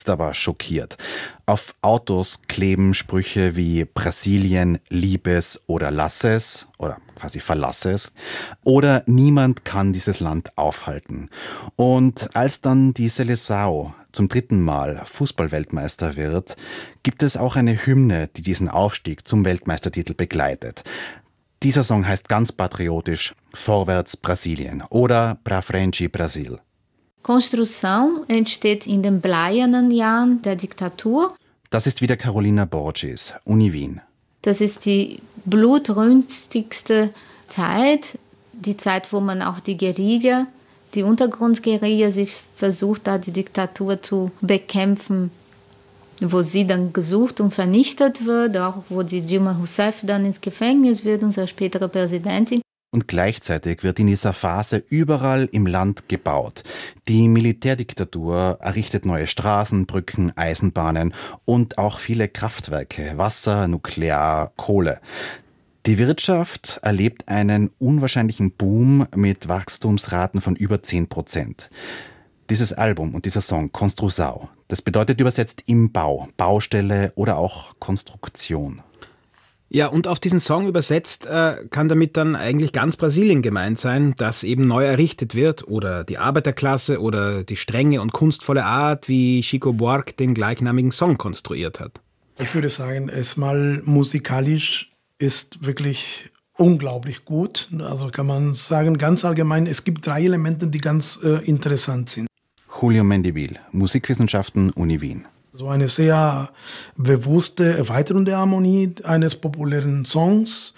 ist aber schockiert. Auf Autos kleben Sprüche wie Brasilien, lieb es oder lass es oder quasi verlass es oder niemand kann dieses Land aufhalten. Und als dann die Seleção zum 3. Mal Fußballweltmeister wird, gibt es auch eine Hymne, die diesen Aufstieg zum Weltmeistertitel begleitet. Dieser Song heißt ganz patriotisch Vorwärts Brasilien oder Pra frente Brasil. Construção entsteht in den bleiernen Jahren der Diktatur. Das ist wieder Carolina Borges, Uni Wien. Das ist die blutrünstigste Zeit, die Zeit, wo man auch die Guerilla, die Untergrundguerilla, sich versucht, da die Diktatur zu bekämpfen, wo sie dann gesucht und vernichtet wird, auch wo die Dilma Rousseff dann ins Gefängnis wird, unsere spätere Präsidentin. Und gleichzeitig wird in dieser Phase überall im Land gebaut. Die Militärdiktatur errichtet neue Straßen, Brücken, Eisenbahnen und auch viele Kraftwerke, Wasser, Nuklear, Kohle. Die Wirtschaft erlebt einen unwahrscheinlichen Boom mit Wachstumsraten von über 10%. Dieses Album und dieser Song, Construção, das bedeutet übersetzt im Bau, Baustelle oder auch Konstruktion. Ja, und auf diesen Song übersetzt kann damit dann eigentlich ganz Brasilien gemeint sein, das eben neu errichtet wird oder die Arbeiterklasse oder die strenge und kunstvolle Art, wie Chico Buarque den gleichnamigen Song konstruiert hat. Ich würde sagen, erstmal musikalisch ist wirklich unglaublich gut. Also kann man sagen, ganz allgemein, es gibt 3 Elemente, die ganz interessant sind. Julio Mendivil, Musikwissenschaften, Uni Wien. So eine sehr bewusste Erweiterung der Harmonie eines populären Songs,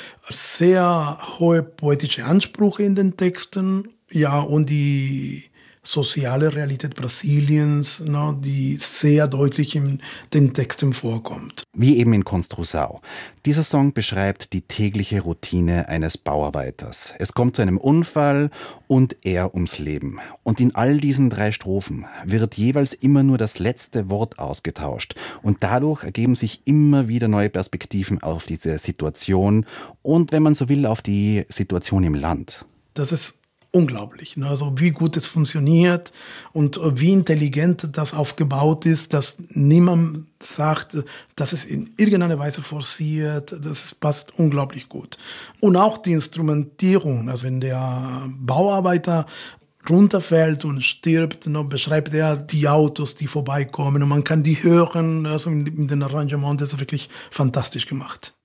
sehr hohe poetische Ansprüche in den Texten, ja, und die soziale Realität Brasiliens, ne, die sehr deutlich in den Texten vorkommt. Wie eben in Construção. Dieser Song beschreibt die tägliche Routine eines Bauarbeiters. Es kommt zu einem Unfall und er ums Leben. Und in all diesen 3 Strophen wird jeweils immer nur das letzte Wort ausgetauscht. Und dadurch ergeben sich immer wieder neue Perspektiven auf diese Situation und, wenn man so will, auf die Situation im Land. Das ist unglaublich, ne? Also wie gut es funktioniert und wie intelligent das aufgebaut ist, dass niemand sagt, dass es in irgendeiner Weise forciert, das passt unglaublich gut. Und auch die Instrumentierung, also wenn der Bauarbeiter runterfällt und stirbt, ne, beschreibt er die Autos, die vorbeikommen und man kann die hören, also in den Arrangements, das ist wirklich fantastisch gemacht.